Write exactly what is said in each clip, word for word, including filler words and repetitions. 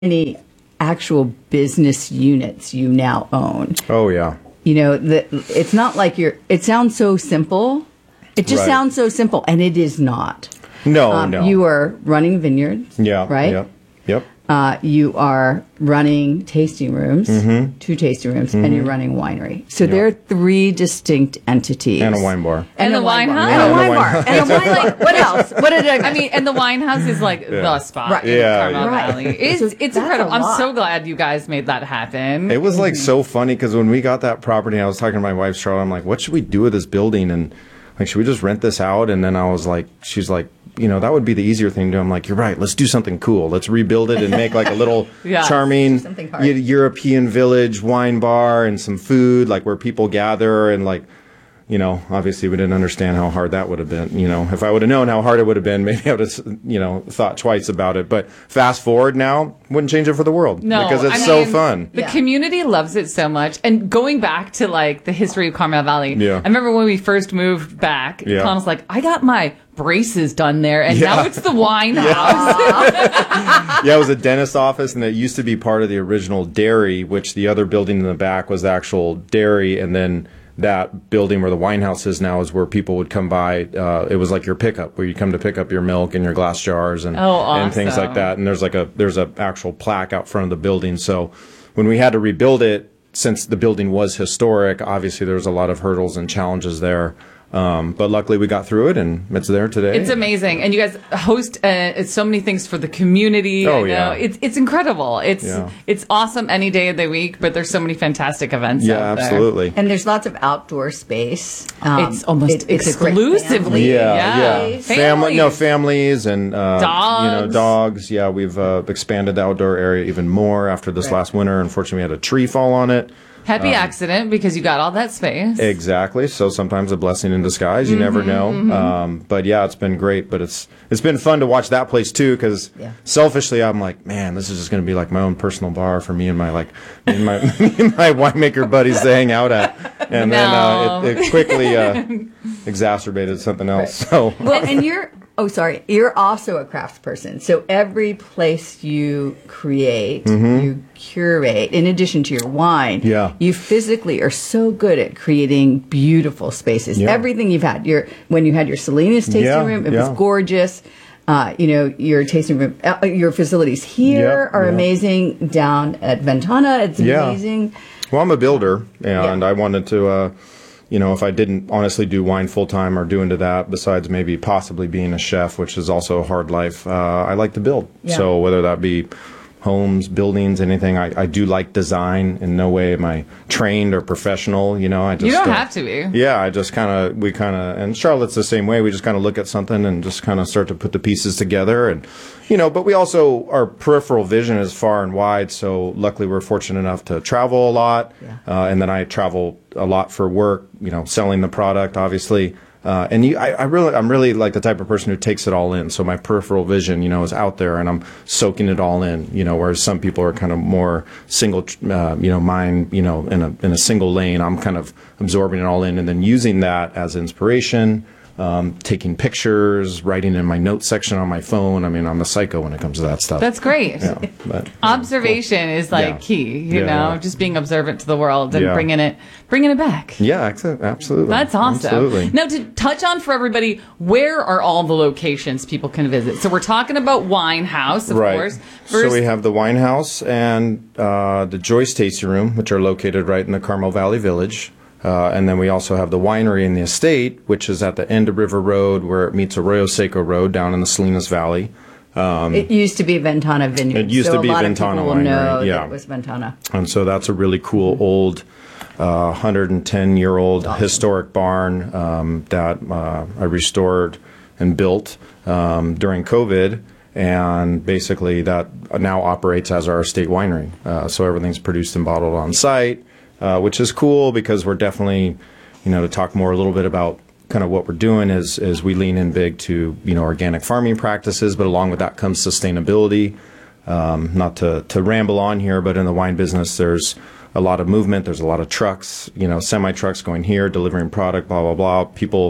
many actual business units you now own. Oh, yeah. You know, the, it's not like you're, it sounds so simple. It just Right. sounds so simple, and it is not. No, Um, no. You are running vineyards. Yeah. Right? Yep. Yep. Uh, you are running tasting rooms, Mm-hmm. two tasting rooms, and you're running a winery. So Yep. there are three distinct entities. And a wine bar. And a the wine bar. house. And a And a wine wine bar. house. And a wine, like, what else? What did I, I mean, and the wine house is like Yeah. the spot Right. in Yeah, Carmel yeah. Right. Valley. It's, So it's that's incredible. a I'm lot. so glad you guys made that happen. It was like so funny because when we got that property, I was talking to my wife, Charlotte. I'm like, what should we do with this building? And like, should we just rent this out? And then I was like, she's like, you know, that would be the easier thing to do. I'm like, you're right. Let's do something cool. Let's rebuild it and make like a little Yeah. charming Something hard. Eu- European village wine bar and some food, like where people gather. And like, you know, obviously we didn't understand how hard that would have been. You know, if I would have known how hard it would have been, maybe I would have, you know, thought twice about it. But fast forward now, wouldn't change it for the world. No, because it's I so mean, fun. The Yeah. community loves it so much. And going back to like the history of Carmel Valley, Yeah. I remember when we first moved back, Yeah. Con was like, I got my braces done there, and Yeah. now it's the wine house. Yeah, it was a dentist office, and it used to be part of the original dairy, which the other building in the back was the actual dairy, and then that building where the wine house is now is where people would come by. Uh, it was like your pickup, where you come to pick up your milk and your glass jars and Oh, and things awesome. like that. And there's like a there's a actual plaque out front of the building. So when we had to rebuild it, since the building was historic, obviously there was a lot of hurdles and challenges there. Um, but luckily we got through it, and it's there today. It's amazing, and you guys host uh, so many things for the community. Oh, I know. yeah. it's it's incredible. It's Yeah. it's awesome any day of the week. But there's so many fantastic events. Yeah, out there. absolutely. and there's lots of outdoor space. Um, It's almost it- it's a great exclusively. family Yeah, Yeah. yeah. space. Family, no Families. families and uh, you know Dogs. dogs. Yeah, we've uh, expanded the outdoor area even more after this Right. last winter. Unfortunately, we had a tree fall on it. Happy accident because you got all that space. Exactly. So sometimes a blessing in disguise. You never know. Um, but yeah, it's been great. But it's it's been fun to watch that place too. Because Yeah. selfishly, I'm like, man, this is just going to be like my own personal bar for me and my like me and my me and my winemaker buddies to hang out at. And then uh, No. it, it quickly uh, exacerbated something else. So. Well, and you're, oh, sorry, you're also a craft person. So every place you create, you curate, in addition to your wine, Mm-hmm. Yeah. you physically are so good at creating beautiful spaces. Yeah. Everything you've had, your when you had your Salinas tasting Yeah, room, it yeah. was gorgeous. Uh, you know, your tasting room, uh, your facilities here Yep, are yeah. amazing. Down at Ventana, it's Yeah. amazing. Well, I'm a builder, and Yeah. I wanted to, uh, you know, if I didn't honestly do wine full time or do into that, besides maybe possibly being a chef, which is also a hard life, uh, I like to build. Yeah. So whether that be homes, buildings, anything, I, I do like design. In no way am I trained or professional. You know, I just You don't uh, have to be. Yeah, I just kind of, we kind of, and Charlotte's the same way. We just kind of look at something and just kind of start to put the pieces together. And, you know, but we also, our peripheral vision is far and wide. So luckily we're fortunate enough to travel a lot. Yeah. Uh, and then I travel a lot for work, you know, selling the product, obviously. Uh, and you, I, I really, I'm really like the type of person who takes it all in. So my peripheral vision, you know, is out there, and I'm soaking it all in. You know, whereas some people are kind of more single, uh, you know, mind, you know, in a in a single lane. I'm kind of absorbing it all in, and then using that as inspiration. Um, taking pictures, writing in my notes section on my phone. I mean, I'm a psycho when it comes to that stuff. That's great. yeah, but, Observation is like Yeah. key. You Yeah, know, yeah. just being observant to the world and Yeah. bringing it, bringing it back. yeah, ex- absolutely. That's awesome. Absolutely. Now, to touch on for everybody, where are all the locations people can visit? So we're talking about Wine House, of right. course. So we have the Wine House and uh, the Joyce Tasting Room, which are located right in the Carmel Valley Village. Uh, and then we also have the winery and the estate, which is at the end of River Road, where it meets Arroyo Seco Road down in the Salinas Valley. It used to be Ventana Vineyard. It used so to be a lot Ventana of people will know Winery, yeah. that it was Ventana. And so that's a really cool old uh, one hundred ten year old historic barn um, that uh, I restored and built um, during COVID. And basically that now operates as our estate winery. Uh, so everything's produced and bottled on site, uh, which is cool because we're definitely, you know, to talk more a little bit about kind of what we're doing is is we lean in big to, you know, organic farming practices, but along with that comes sustainability. Um, not to, to ramble on here, but in the wine business, there's a lot of movement. There's a lot of trucks, you know, semi trucks going here, delivering product, blah, blah, blah. People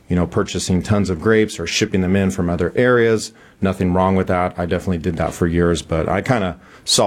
you know, purchasing tons of grapes or shipping them in from other areas. Nothing wrong with that. I definitely did that for years, but I kind of saw